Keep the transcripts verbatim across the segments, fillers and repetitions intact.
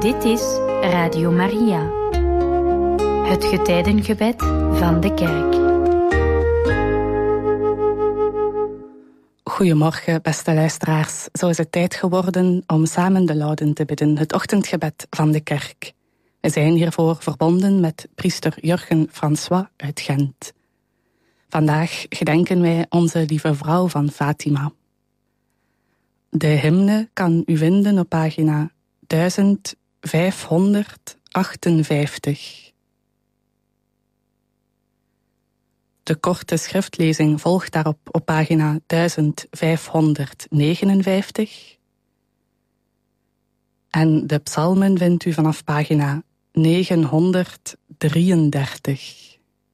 Dit is Radio Maria, het getijdengebed van de kerk. Goedemorgen, beste luisteraars. Zo is het tijd geworden om samen de Lauden te bidden, het ochtendgebed van de kerk. We zijn hiervoor verbonden met priester Jurgen François uit Gent. Vandaag gedenken wij onze lieve vrouw van Fatima. De hymne kan u vinden op pagina duizend vijfhonderdachtenvijftig. De korte schriftlezing volgt daarop op pagina duizend vijfhonderdnegenenvijftig. En de psalmen vindt u vanaf pagina negenhonderddrieëndertig.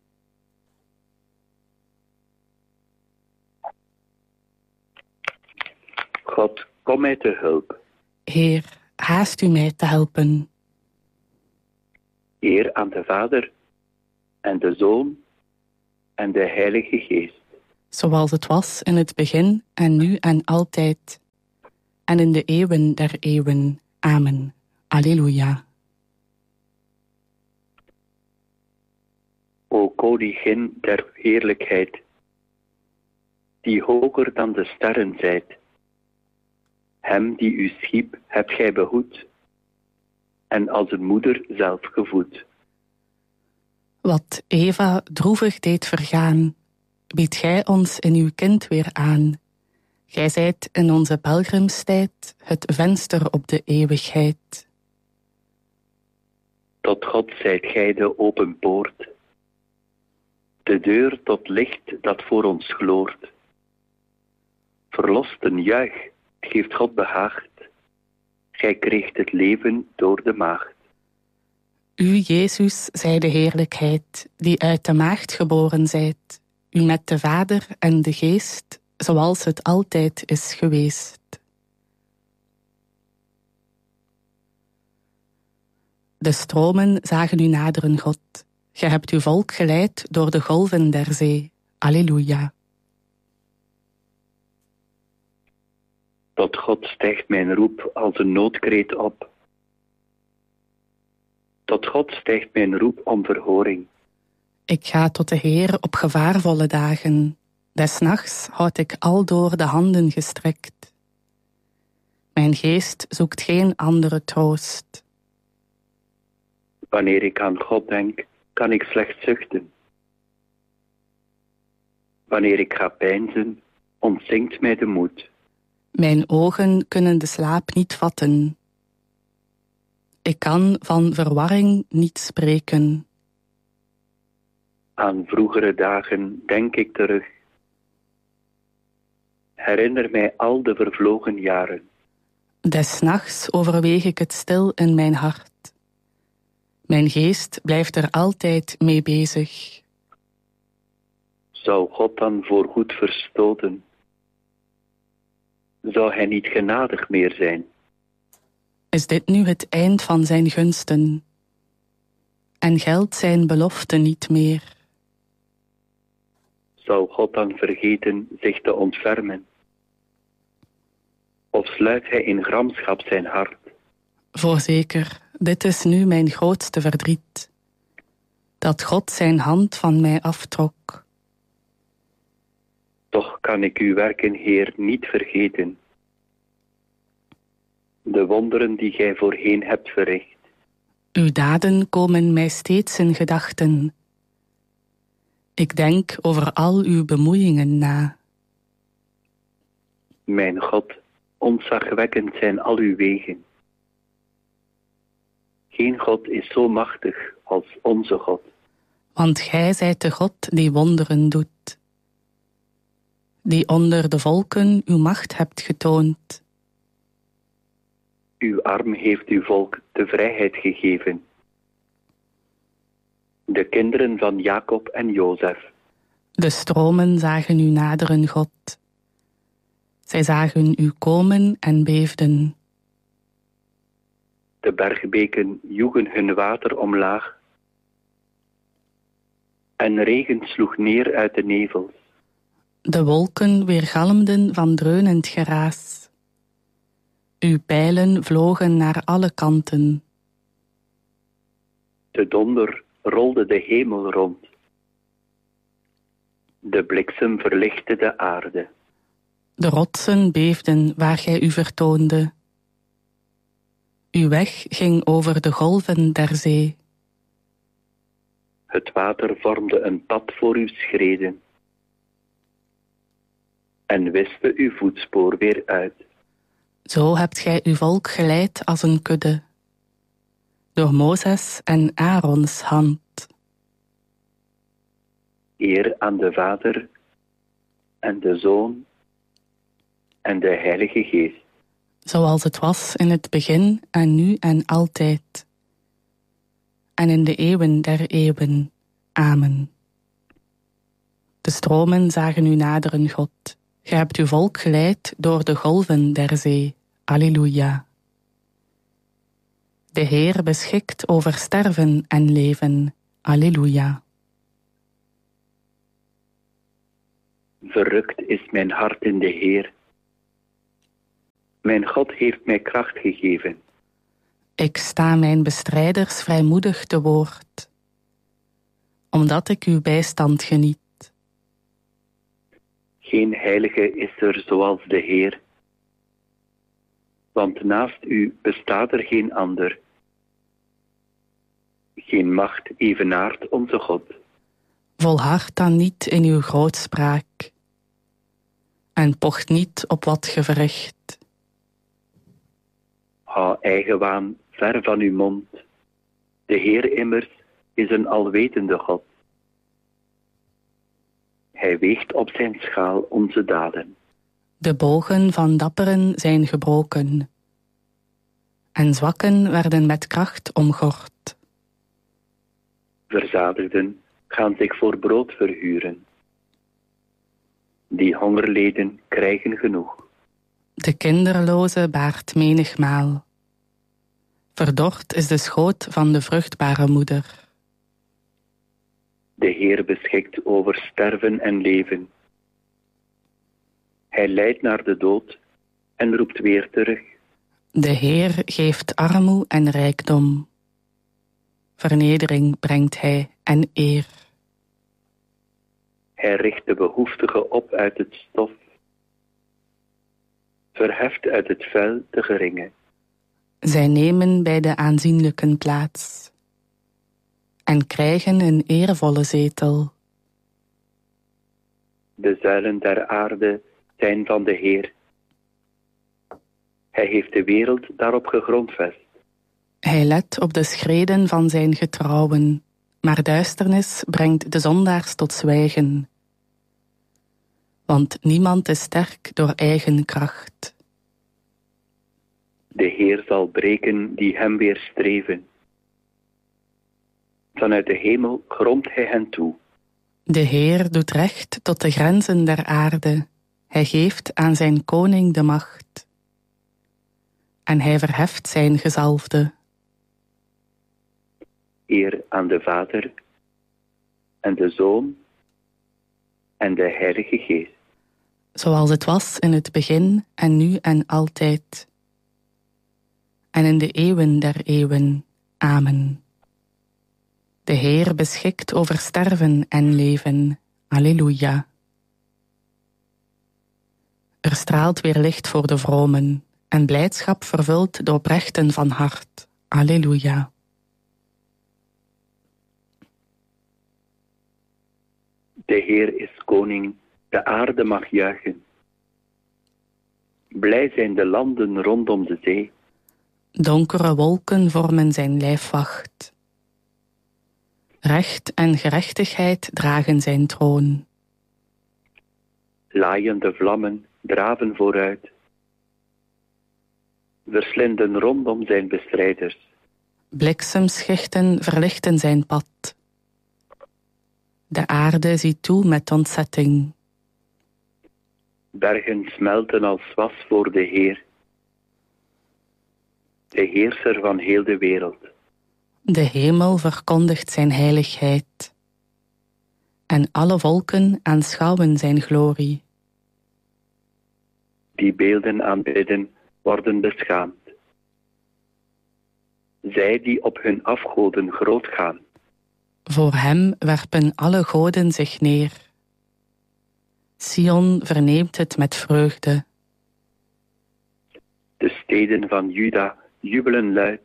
God, kom mij te hulp. Heer, haast u mij te helpen. Eer aan de Vader en de Zoon en de Heilige Geest. Zoals het was in het begin en nu en altijd. En in de eeuwen der eeuwen. Amen. Alleluia. O Koningin der heerlijkheid, die hoger dan de sterren zijt. Hem die u schiep, hebt gij behoed, en als een moeder zelf gevoed. Wat Eva droevig deed vergaan, biedt gij ons in uw kind weer aan. Gij zijt in onze pelgrimstijd het venster op de eeuwigheid. Tot God zijt gij de open poort, de deur tot licht dat voor ons gloort. Verlosten juich, geeft God behaagd, gij kreegt het leven door de maagd. U, Jezus, zij de heerlijkheid, die uit de maagd geboren zijt, u met de Vader en de Geest, zoals het altijd is geweest. De stromen zagen u naderen, God. Gij hebt uw volk geleid door de golven der zee. Alleluia. Tot God stijgt mijn roep als een noodkreet op. Tot God stijgt mijn roep om verhoring. Ik ga tot de Heer op gevaarvolle dagen. Des nachts houd ik aldoor de handen gestrekt. Mijn geest zoekt geen andere troost. Wanneer ik aan God denk, kan ik slechts zuchten. Wanneer ik ga peinzen, ontzinkt mij de moed. Mijn ogen kunnen de slaap niet vatten. Ik kan van verwarring niet spreken. Aan vroegere dagen denk ik terug. Herinner mij al de vervlogen jaren. Des nachts overweeg ik het stil in mijn hart. Mijn geest blijft er altijd mee bezig. Zou God dan voorgoed verstoten? Zou hij niet genadig meer zijn? Is dit nu het eind van zijn gunsten? En geldt zijn belofte niet meer? Zou God dan vergeten zich te ontfermen? Of sluit hij in gramschap zijn hart? Voorzeker, dit is nu mijn grootste verdriet. Dat God zijn hand van mij aftrok. Toch kan ik uw werken, Heer, niet vergeten. De wonderen die gij voorheen hebt verricht. Uw daden komen mij steeds in gedachten. Ik denk over al uw bemoeiingen na. Mijn God, ontzagwekkend zijn al uw wegen. Geen God is zo machtig als onze God. Want gij zijt de God die wonderen doet. Die onder de volken uw macht hebt getoond. Uw arm heeft uw volk de vrijheid gegeven. De kinderen van Jacob en Jozef. De stromen zagen u naderen, God. Zij zagen u komen en beefden. De bergbeken joegen hun water omlaag. En regen sloeg neer uit de nevels. De wolken weergalmden van dreunend geraas. Uw pijlen vlogen naar alle kanten. De donder rolde de hemel rond. De bliksem verlichtte de aarde. De rotsen beefden waar gij u vertoonde. Uw weg ging over de golven der zee. Het water vormde een pad voor uw schreden en wischte uw voetspoor weer uit. Zo hebt gij uw volk geleid als een kudde, door Mozes en Aarons hand. Eer aan de Vader en de Zoon en de Heilige Geest. Zoals het was in het begin en nu en altijd. En in de eeuwen der eeuwen. Amen. De stromen zagen u naderen, God. Gij hebt uw volk geleid door de golven der zee. Alleluia. De Heer beschikt over sterven en leven. Alleluia. Verrukt is mijn hart in de Heer. Mijn God heeft mij kracht gegeven. Ik sta mijn bestrijders vrijmoedig te woord, omdat ik uw bijstand geniet. Geen heilige is er zoals de Heer, want naast u bestaat er geen ander. Geen macht evenaart onze God. Volhard dan niet in uw grootspraak en pocht niet op wat ge verricht. Hou eigenwaan ver van uw mond. De Heer immers is een alwetende God. Hij weegt op zijn schaal onze daden. De bogen van dapperen zijn gebroken, en zwakken werden met kracht omgord. Verzadigden gaan zich voor brood verhuren. Die hongerleden krijgen genoeg. De kinderloze baart menigmaal. Verdord is de schoot van de vruchtbare moeder. De Heer beschikt over sterven en leven. Hij leidt naar de dood en roept weer terug. De Heer geeft armoe en rijkdom. Vernedering brengt hij en eer. Hij richt de behoeftige op uit het stof. Verheft uit het vuil de geringe. Zij nemen bij de aanzienlijken plaats en krijgen een eervolle zetel. De zuilen der aarde zijn van de Heer. Hij heeft de wereld daarop gegrondvest. Hij let op de schreden van zijn getrouwen, maar duisternis brengt de zondaars tot zwijgen. Want niemand is sterk door eigen kracht. De Heer zal breken die hem weerstreven. Vanuit de hemel gromt hij hen toe. De Heer doet recht tot de grenzen der aarde. Hij geeft aan zijn koning de macht. En hij verheft zijn gezalfde. Eer aan de Vader en de Zoon en de Heilige Geest. Zoals het was in het begin en nu en altijd. En in de eeuwen der eeuwen. Amen. De Heer beschikt over sterven en leven. Alleluia. Er straalt weer licht voor de vromen en blijdschap vervult de oprechten van hart. Alleluia. De Heer is koning, de aarde mag juichen. Blij zijn de landen rondom de zee. Donkere wolken vormen zijn lijfwacht. Recht en gerechtigheid dragen zijn troon. Laaiende vlammen draven vooruit. Verslinden rondom zijn bestrijders. Bliksemschichten verlichten zijn pad. De aarde ziet toe met ontzetting. Bergen smelten als was voor de Heer, de heerser van heel de wereld. De hemel verkondigt zijn heiligheid. En alle volken aanschouwen zijn glorie. Die beelden aanbidden worden beschaamd. zij die op hun afgoden groot gaan. Voor hem werpen alle goden zich neer. Sion verneemt het met vreugde. De steden van Juda jubelen luid,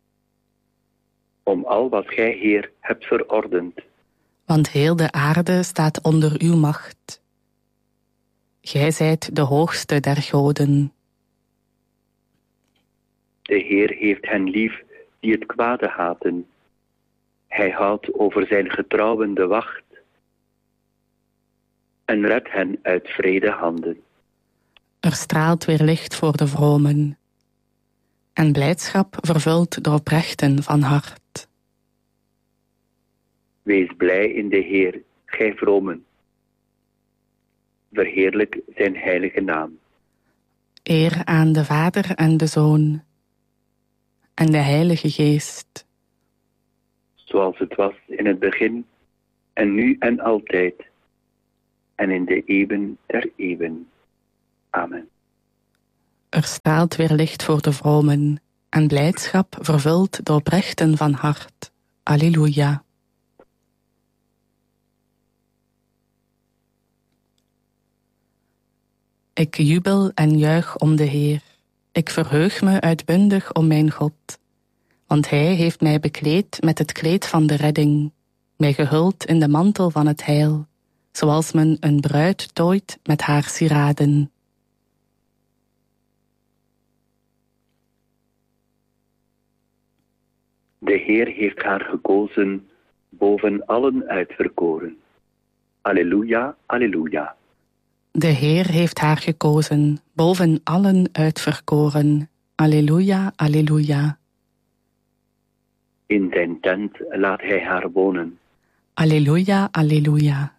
om al wat gij, Heer, hebt verordend. Want heel de aarde staat onder uw macht. Gij zijt de hoogste der goden. De Heer heeft hen lief die het kwade haten. Hij houdt over zijn getrouwen de wacht en redt hen uit vrede handen. Er straalt weer licht voor de vromen en blijdschap vervult de oprechten van hart. Wees blij in de Heer, gij vromen. Verheerlijk zijn heilige naam. Eer aan de Vader en de Zoon en de Heilige Geest. Zoals het was in het begin en nu en altijd en in de eeuwen der eeuwen. Amen. Er straalt weer licht voor de vromen en blijdschap vervult de oprechten van hart. Alleluia. Ik jubel en juich om de Heer. Ik verheug me uitbundig om mijn God. Want Hij heeft mij bekleed met het kleed van de redding, mij gehuld in de mantel van het heil, zoals men een bruid tooit met haar sieraden. De Heer heeft haar gekozen boven allen uitverkoren. Alleluia, alleluia. De Heer heeft haar gekozen boven allen uitverkoren. Alleluia, alleluia. In zijn tent laat hij haar wonen. Alleluia, alleluia.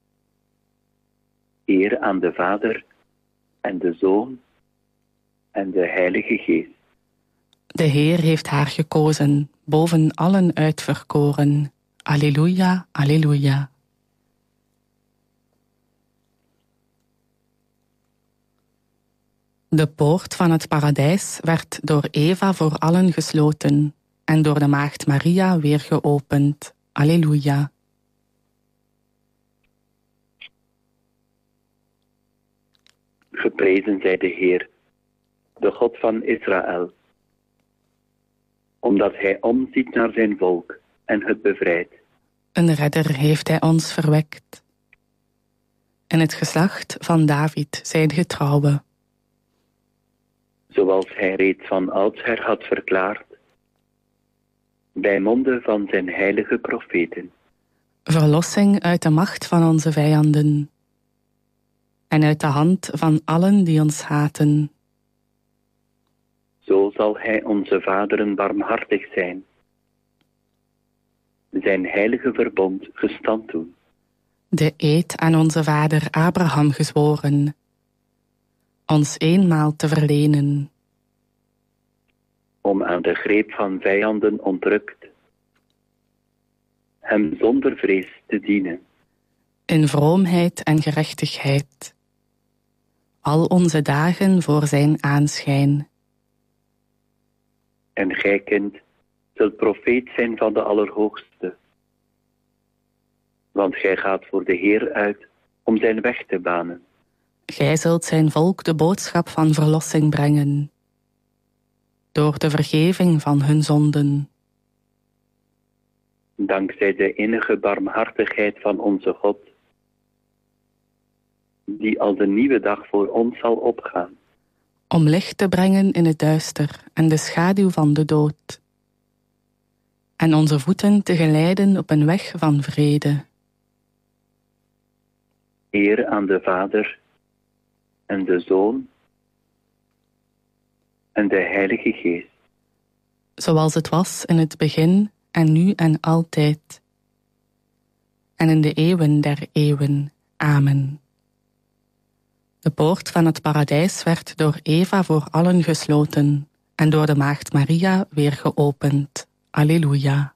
Eer aan de Vader en de Zoon en de Heilige Geest. De Heer heeft haar gekozen boven allen uitverkoren. Alleluia, alleluia. De poort van het paradijs werd door Eva voor allen gesloten en door de maagd Maria weer geopend. Alleluia. Geprezen zij de Heer, de God van Israël, omdat hij omziet naar zijn volk en het bevrijdt. Een redder heeft hij ons verwekt. En het geslacht van David zijn getrouwe. Zoals hij reeds van oudsher had verklaard, bij monden van zijn heilige profeten. Verlossing uit de macht van onze vijanden en uit de hand van allen die ons haten. Zo zal hij onze vaderen barmhartig zijn, zijn heilige verbond gestand doen. De eed aan onze vader Abraham gezworen, ons eenmaal te verlenen. Om aan de greep van vijanden ontrukt, hem zonder vrees te dienen. In vroomheid en gerechtigheid, al onze dagen voor zijn aanschijn. En gij, kind, zult profeet zijn van de Allerhoogste. Want gij gaat voor de Heer uit om zijn weg te banen. Gij zult zijn volk de boodschap van verlossing brengen, door de vergeving van hun zonden. Dankzij de innige barmhartigheid van onze God, die als een nieuwe dag voor ons zal opgaan. Om licht te brengen in het duister en de schaduw van de dood. En onze voeten te geleiden op een weg van vrede. Eer aan de Vader en de Zoon en de Heilige Geest. Zoals het was in het begin en nu en altijd. En in de eeuwen der eeuwen. Amen. De poort van het paradijs werd door Eva voor allen gesloten en door de maagd Maria weer geopend. Alleluia.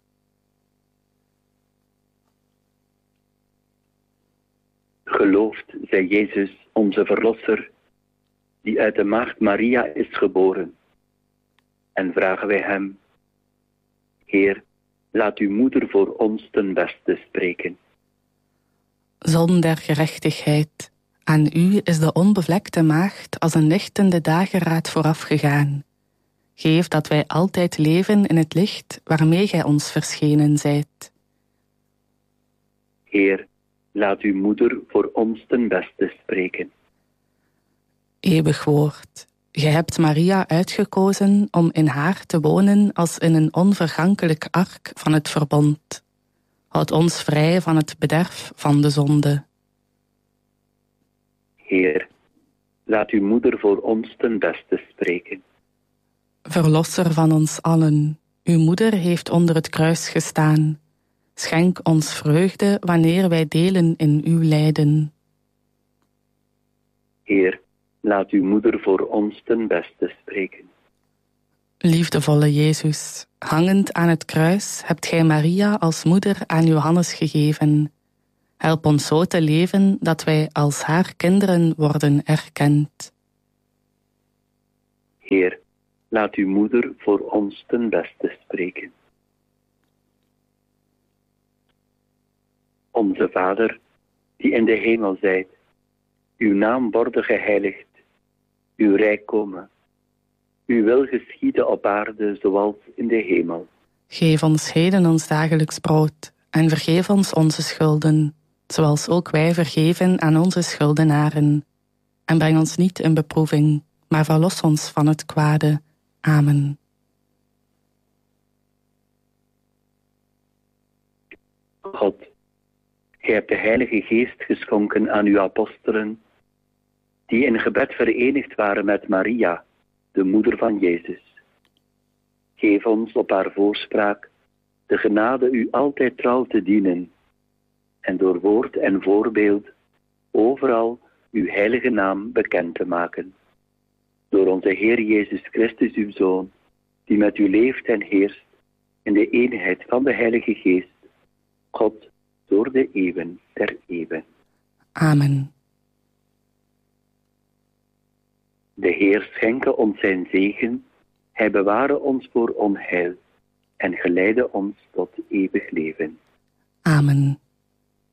Geloofd zij Jezus, onze Verlosser, die uit de maagd Maria is geboren. En vragen wij hem, Heer, laat uw moeder voor ons ten beste spreken. Zon der gerechtigheid, aan u is de onbevlekte maagd als een lichtende dageraad voorafgegaan. Geef dat wij altijd leven in het licht waarmee gij ons verschenen zijt. Heer, laat uw moeder voor ons ten beste spreken. Eeuwig woord, gij hebt Maria uitgekozen om in haar te wonen als in een onvergankelijk ark van het verbond. Houd ons vrij van het bederf van de zonde. Heer, laat uw moeder voor ons ten beste spreken. Verlosser van ons allen, uw moeder heeft onder het kruis gestaan. Schenk ons vreugde wanneer wij delen in uw lijden. Heer, laat uw moeder voor ons ten beste spreken. Liefdevolle Jezus, hangend aan het kruis hebt gij Maria als moeder aan Johannes gegeven. Help ons zo te leven dat wij als haar kinderen worden erkend. Heer, laat uw moeder voor ons ten beste spreken. Onze Vader, die in de hemel zijt, uw naam worden geheiligd, uw rijk komen. Uw wil geschieden op aarde zoals in de hemel. Geef ons heden ons dagelijks brood en vergeef ons onze schulden, zoals ook wij vergeven aan onze schuldenaren. En breng ons niet in beproeving, maar verlos ons van het kwade. Amen. God, gij hebt de Heilige Geest geschonken aan uw apostelen, die in gebed verenigd waren met Maria, de moeder van Jezus. Geef ons op haar voorspraak de genade u altijd trouw te dienen en door woord en voorbeeld overal uw heilige naam bekend te maken. Door onze Heer Jezus Christus, uw Zoon, die met u leeft en heerst in de eenheid van de Heilige Geest, God, door de eeuwen der eeuwen. Amen. De Heer schenke ons zijn zegen, hij beware ons voor onheil en geleide ons tot eeuwig leven. Amen.